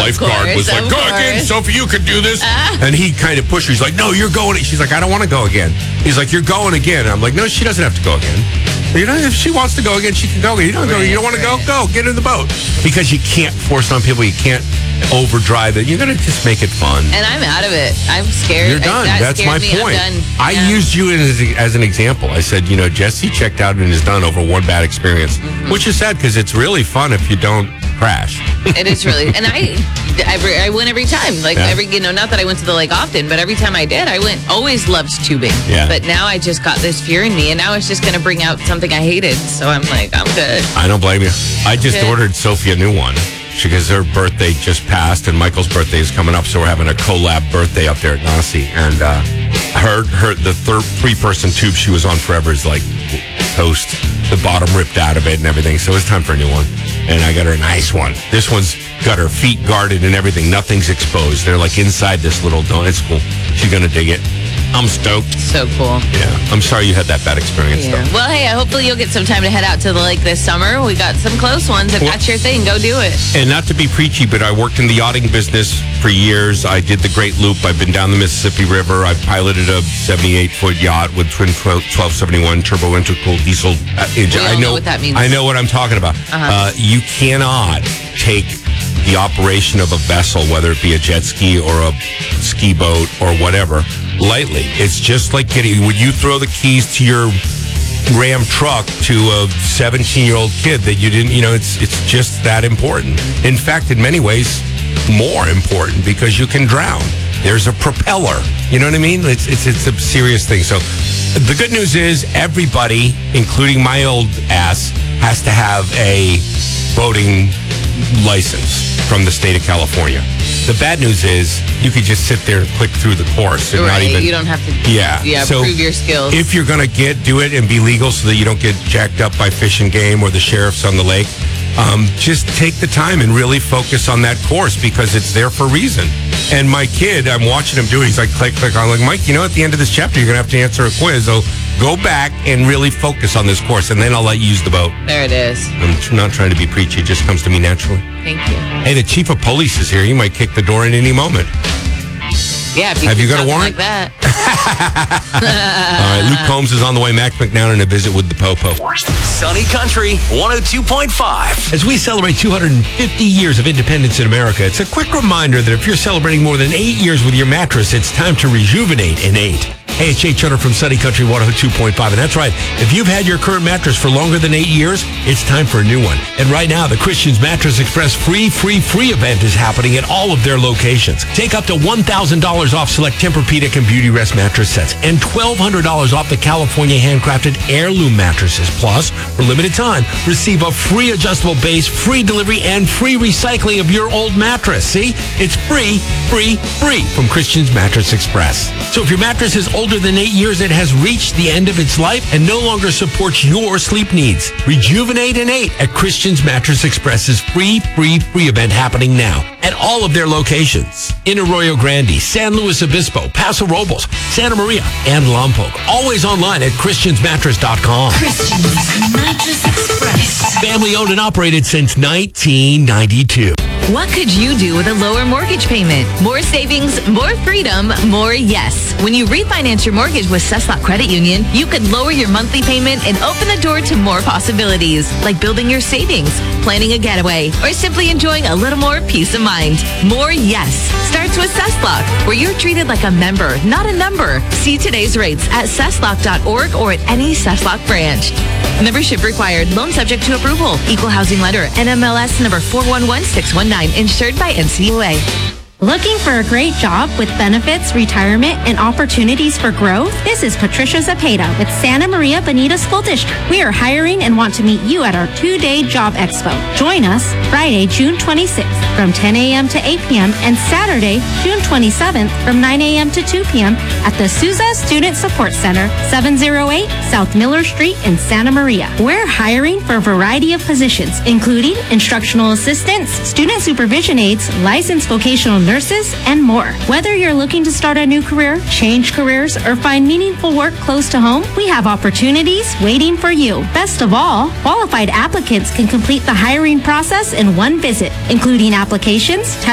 lifeguard was like, go again, Sophie, you can do this. And he kind of pushed her. He's like, no, you're going. She's like, I don't want to go again. He's like, you're going again. I'm like, no, she doesn't have to go again. You know, if she wants to go again, she can go again. You don't go. You don't want to go? Go. Get in the boat. Because you can't force on people. You can't overdrive it. You're going to just make it fun. And I'm out of it. I'm scared. You're done. That's my point. I used you as an example. I said, you know, Jesse checked out and is done over one bad experience, which is sad because it's really fun if you don't crash. It is really. And I win every time. Like not that I went to the lake often, but every time I did, I went. Always loved tubing. Yeah. But now I just got this fear in me, and now it's just going to bring out something I hated. So I'm like, I'm good. I don't blame you. I just ordered Sophie a new one. Because her birthday just passed, and Michael's birthday is coming up, so we're having a collab birthday up there at Nasi. And the three-person tube she was on forever is like toast. The bottom ripped out of it and everything. So it's time for a new one. And I got her a nice one. This one's got her feet guarded and everything. Nothing's exposed. They're like inside this little dome. It's cool. She's going to dig it. I'm stoked. So cool. Yeah. I'm sorry you had that bad experience, though. Well, hey, hopefully you'll get some time to head out to the lake this summer. We got some close ones. If that's your thing, go do it. And not to be preachy, but I worked in the yachting business for years. I did the Great Loop. I've been down the Mississippi River. I've piloted a 78-foot yacht with twin 1271 turbo intercooled diesel engine. I know what that means. I know what I'm talking about. You cannot take the operation of a vessel, whether it be a jet ski or a ski boat or whatever, lightly. It's just like when you throw the keys to your Ram truck to a 17-year-old kid that you didn't, it's just that important. In fact, in many ways, more important because you can drown. There's a propeller. You know what I mean? It's a serious thing. So the good news is everybody, including my old ass, has to have a boating license from the state of California. The bad news is you could just sit there and click through the course and not even. You don't have to. So prove your skills. If you're going to do it and be legal so that you don't get jacked up by Fish and Game or the sheriffs on the lake, just take the time and really focus on that course because it's there for a reason. And my kid, I'm watching him do it. He's like, click. I'm like, Mike, at the end of this chapter, you're going to have to answer a quiz. So go back and really focus on this course, and then I'll let you use the boat. There it is. I'm not trying to be preachy. It just comes to me naturally. Thank you. Hey, the chief of police is here. You might kick the door in any moment. Yeah, have you got a warrant? Like that. All right, Luke Combs is on the way. Mac McNown and a visit with the Popo. Sunny Country 102.5. As we celebrate 250 years of independence in America, it's a quick reminder that if you're celebrating more than 8 years with your mattress, it's time to rejuvenate in 8. Hey, it's Jay Chutter from Sunny Country 102.5. And that's right. If you've had your current mattress for longer than 8 years, it's time for a new one. And right now, the Christian's Mattress Express free event is happening at all of their locations. Take up to $1,000 off select Tempur-Pedic and Beauty Rest mattress sets and $1,200 off the California handcrafted heirloom mattresses. Plus, for limited time, receive a free adjustable base, free delivery, and free recycling of your old mattress. See? It's free from Christian's Mattress Express. So if your mattress is older than 8 years, it has reached the end of its life and no longer supports your sleep needs. Rejuvenate in 8 at Christian's Mattress Express's free event happening now at all of their locations. In Arroyo Grande, San Luis Obispo, Paso Robles, Santa Maria, and Lompoc. Always online at christiansmattress.com. Christian's Mattress Express. Family owned and operated since 1992. What could you do with a lower mortgage payment? More savings, more freedom, more yes. When you refinance your mortgage with Ceslock Credit Union, you could lower your monthly payment and open the door to more possibilities, like building your savings, planning a getaway, or simply enjoying a little more peace of mind. More yes starts with Ceslock, where you're treated like a member, not a number. See today's rates at ceslock.org or at any Ceslock branch. Membership required. Loan subject to approval. Equal housing lender. NMLS number 411619. Insured by NCUA. Looking for a great job with benefits, retirement, and opportunities for growth? This is Patricia Zepeda with Santa Maria Bonita School District. We are hiring and want to meet you at our 2-day job expo. Join us Friday, June 26th from 10 a.m. to 8 p.m. and Saturday, June 27th from 9 a.m. to 2 p.m. at the Sousa Student Support Center, 708 South Miller Street in Santa Maria. We're hiring for a variety of positions, including instructional assistants, student supervision aides, licensed vocational nurses, and more. Whether you're looking to start a new career, change careers, or find meaningful work close to home, we have opportunities waiting for you. Best of all, qualified applicants can complete the hiring process in one visit, including applications,